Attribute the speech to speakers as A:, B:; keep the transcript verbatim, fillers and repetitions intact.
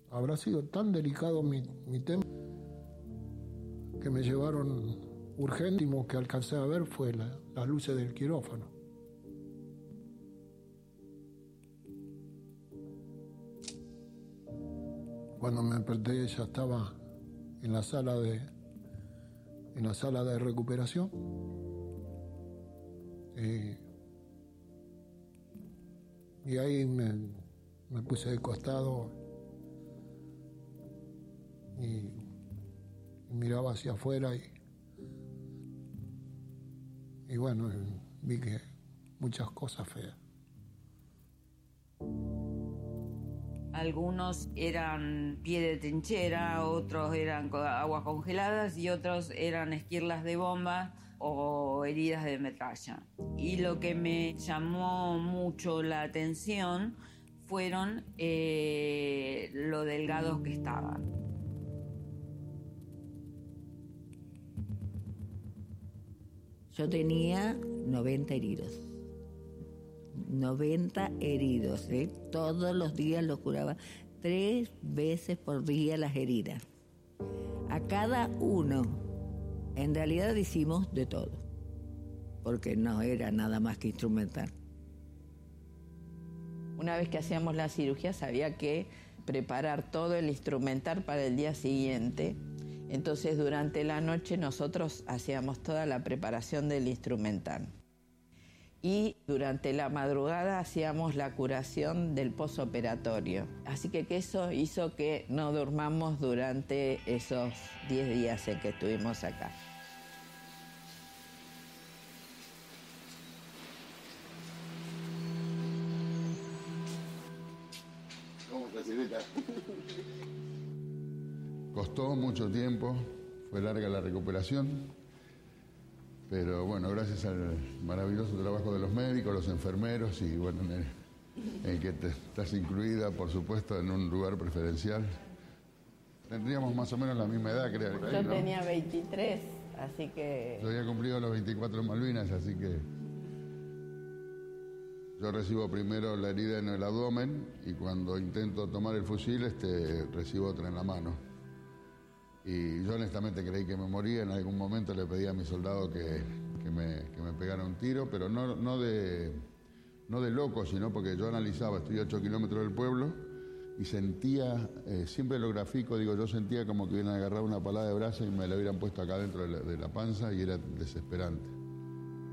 A: Habrá sido tan delicado mi, mi tema que me llevaron urgentísimo, que alcancé a ver fue la, las luces del quirófano. Cuando me desperté ya estaba en la sala de, en la sala de recuperación. Eh, y ahí me, me puse de costado y, y miraba hacia afuera y, y bueno, vi que muchas cosas feas.
B: Algunos eran pie de trinchera, otros eran aguas congeladas y otros eran esquirlas de bomba o heridas de metralla. Y lo que me llamó mucho la atención fueron eh, lo delgados que estaban.
C: Yo tenía noventa heridos. noventa heridos, ¿eh? Todos los días los curaba. Tres veces por día las heridas. A cada uno, en realidad hicimos de todo, porque no era nada más que instrumental.
D: Una vez que hacíamos la cirugía, sabía que preparar todo el instrumental para el día siguiente. Entonces, durante la noche nosotros hacíamos toda la preparación del instrumental. Y durante la madrugada hacíamos la curación del posoperatorio. Así que, que eso hizo que no durmamos durante esos diez días en que estuvimos acá.
E: ¿Cómo estás, Silvita? Costó mucho tiempo, fue larga la recuperación. Pero bueno, gracias al maravilloso trabajo de los médicos, los enfermeros y bueno, en el, en que te, estás incluida, por supuesto, en un lugar preferencial. Tendríamos más o menos la misma edad, creo.
D: Yo ¿no? tenía veintitrés, así que...
E: Yo había cumplido los veinticuatro en Malvinas, así que... Yo recibo primero la herida en el abdomen y cuando intento tomar el fusil, este, recibo otra en la mano. Y yo honestamente creí que me moría. En algún momento le pedí a mi soldado que, que, me, que me pegara un tiro, pero no, no, de, no de loco, sino porque yo analizaba, estoy a ocho kilómetros del pueblo y sentía, eh, siempre lo grafico, digo, yo sentía como que hubieran agarrado una palada de brazo y me la hubieran puesto acá dentro de la, de la panza y era desesperante.